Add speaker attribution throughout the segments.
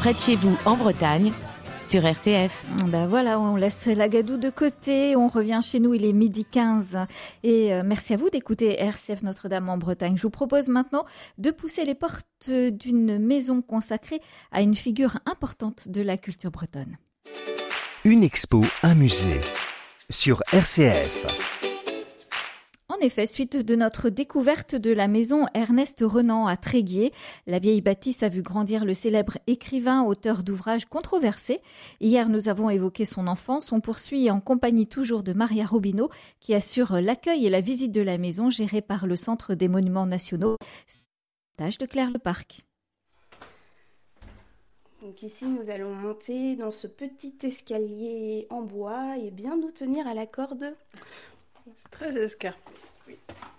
Speaker 1: près de chez vous en Bretagne sur RCF.
Speaker 2: Ben voilà, on laisse la gadoue de côté, on revient chez nous, il est 12h15. Et merci à vous d'écouter RCF Notre-Dame en Bretagne. Je vous propose maintenant de pousser les portes d'une maison consacrée à une figure importante de la culture bretonne.
Speaker 3: Une expo, un musée sur RCF.
Speaker 2: En effet, suite de notre découverte de la maison Ernest Renan à Tréguier, la vieille bâtisse a vu grandir le célèbre écrivain, auteur d'ouvrages controversés. Hier, nous avons évoqué son enfance. On poursuit en compagnie toujours de Maria Robineau, qui assure l'accueil et la visite de la maison gérée par le Centre des Monuments Nationaux. Tâche de Claire Leparc.
Speaker 4: Donc ici, nous allons monter dans ce petit escalier en bois et bien nous tenir à la corde.
Speaker 5: C'est très escarpé. Oui.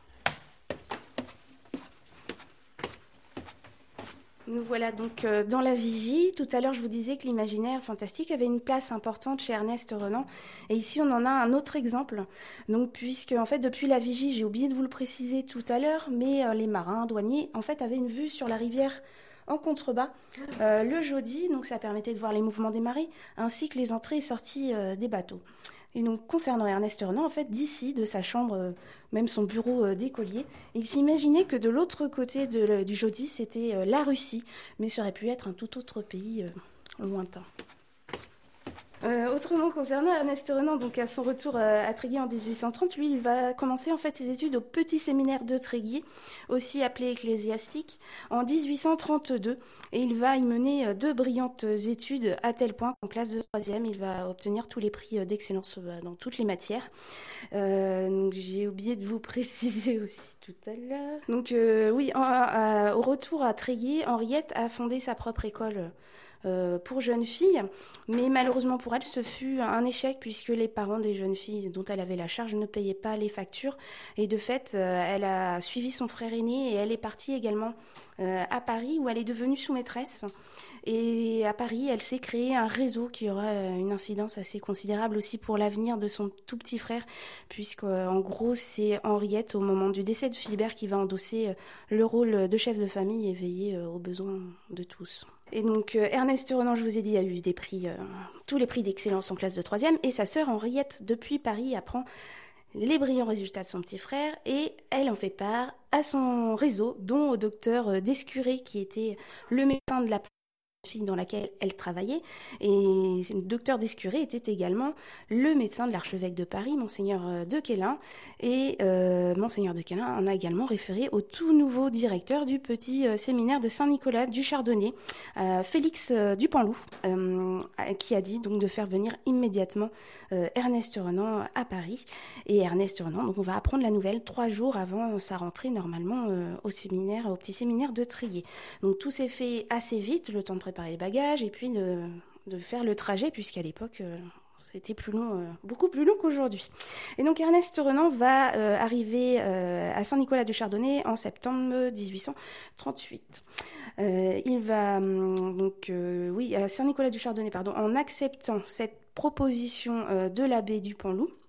Speaker 4: Nous voilà donc dans la vigie. Tout à l'heure, je vous disais que l'imaginaire fantastique avait une place importante chez Ernest Renan. Et ici, on en a un autre exemple. Donc, puisque, en fait, depuis la vigie, j'ai oublié de vous le préciser tout à l'heure, mais les marins, douaniers, en fait, avaient une vue sur la rivière en contrebas, le jeudi. Donc, ça permettait de voir les mouvements des marées, ainsi que les entrées et sorties des bateaux. Et donc, concernant Ernest Renan, en fait, d'ici, de sa chambre, même son bureau d'écolier, il s'imaginait que de l'autre côté du Jodi, c'était la Russie, mais ça aurait pu être un tout autre pays lointain. Autrement, concernant Ernest Renan, donc à son retour à Tréguier en 1830, lui, il va commencer en fait ses études au petit séminaire de Tréguier, aussi appelé ecclésiastique, en 1832, et il va y mener 2 brillantes études à tel point qu'en classe de 3e, il va obtenir tous les prix d'excellence dans toutes les matières. Donc j'ai oublié de vous préciser aussi tout à l'heure. Donc oui, au retour à Tréguier, Henriette a fondé sa propre école pour jeunes filles, mais malheureusement pour elle, ce fut un échec puisque les parents des jeunes filles dont elle avait la charge ne payaient pas les factures et de fait, elle a suivi son frère aîné et elle est partie également à Paris où elle est devenue sous-maîtresse. Et à Paris, elle s'est créé un réseau qui aura une incidence assez considérable aussi pour l'avenir de son tout petit frère, puisqu'en gros, c'est Henriette, au moment du décès de Philibert, qui va endosser le rôle de chef de famille et veiller aux besoins de tous. Et donc, Ernest Renan, je vous ai dit, a eu des prix, tous les prix d'excellence en classe de 3e, et sa sœur Henriette, depuis Paris, apprend les brillants résultats de son petit frère, et elle en fait part à son réseau, dont au docteur Descuré, qui était le médecin de la fille dans laquelle elle travaillait, et le docteur Descuré était également le médecin de l'archevêque de Paris, Monseigneur de Quélin, et Monseigneur de Quélin en a également référé au tout nouveau directeur du petit séminaire de Saint-Nicolas du Chardonnay, Félix Dupanloup, qui a dit donc de faire venir immédiatement Ernest Renan à Paris. Et Ernest Renan, donc on va apprendre la nouvelle 3 jours avant sa rentrée normalement au petit séminaire de Tréguier. Donc tout s'est fait assez vite, le temps de préparer les bagages et puis de faire le trajet, puisqu'à l'époque, c'était plus long, beaucoup plus long qu'aujourd'hui. Et donc Ernest Renan va arriver à Saint-Nicolas du Chardonnay en septembre 1838. Il va à Saint-Nicolas du Chardonnay, en acceptant cette proposition de l'abbé Dupanloup,